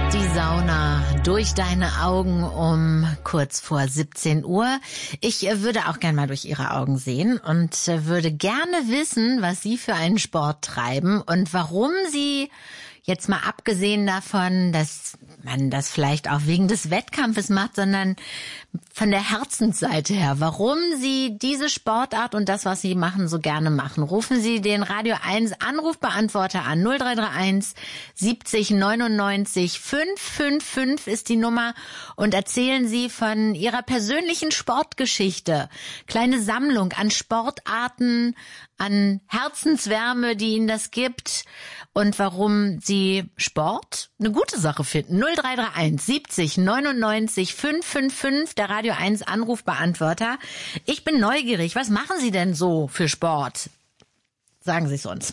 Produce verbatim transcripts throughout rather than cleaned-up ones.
Die Sauna durch deine Augen um kurz vor siebzehn Uhr. Ich würde auch gerne mal durch Ihre Augen sehen und würde gerne wissen, was Sie für einen Sport treiben und warum Sie, jetzt mal abgesehen davon, dass man das vielleicht auch wegen des Wettkampfes macht, sondern von der Herzensseite her, warum Sie diese Sportart und das, was Sie machen, so gerne machen. Rufen Sie den Radio eins Anrufbeantworter an. null drei drei eins siebzig neunundneunzig fünf fünf fünf ist die Nummer und erzählen Sie von Ihrer persönlichen Sportgeschichte. Kleine Sammlung an Sportarten, an Herzenswärme, die Ihnen das gibt und warum Sie Sport eine gute Sache finden. null drei drei eins siebzig neunundneunzig fünf fünf fünf, der Radio eins Anrufbeantworter. Ich bin neugierig. Was machen Sie denn so für Sport? Sagen Sie es uns.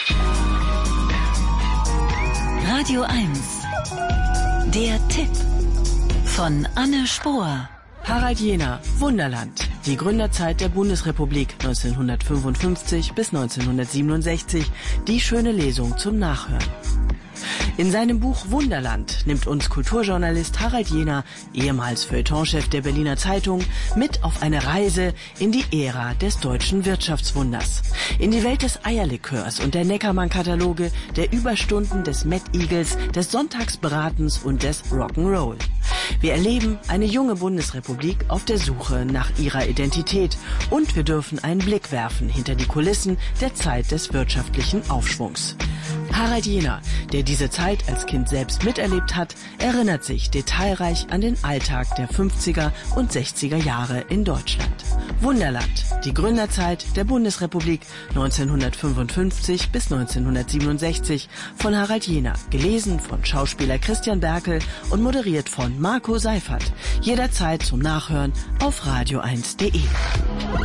Radio eins. Der Tipp von Anne Spohr. Harald Jena, Wunderland. Die Gründerzeit der Bundesrepublik neunzehnhundertfünfundfünfzig bis neunzehnhundertsiebenundsechzig. Die schöne Lesung zum Nachhören. In seinem Buch Wunderland nimmt uns Kulturjournalist Harald Jena, ehemals Feuilletonchef der Berliner Zeitung, mit auf eine Reise in die Ära des deutschen Wirtschaftswunders. In die Welt des Eierlikörs und der Neckermann-Kataloge, der Überstunden des Mad Eagles, des Sonntagsberatens und des Rock'n'Roll. Wir erleben eine junge Bundesrepublik auf der Suche nach ihrer Identität und wir dürfen einen Blick werfen hinter die Kulissen der Zeit des wirtschaftlichen Aufschwungs. Harald Jena, der diese Zeit als Kind selbst miterlebt hat, erinnert sich detailreich an den Alltag der fünfziger und sechziger Jahre in Deutschland. Wunderland, die Gründerzeit der Bundesrepublik neunzehnhundertfünfundfünfzig bis neunzehnhundertsiebenundsechzig von Harald Jena, gelesen von Schauspieler Christian Berkel und moderiert von Marco Seifert. Jederzeit zum Nachhören auf radio eins punkt de.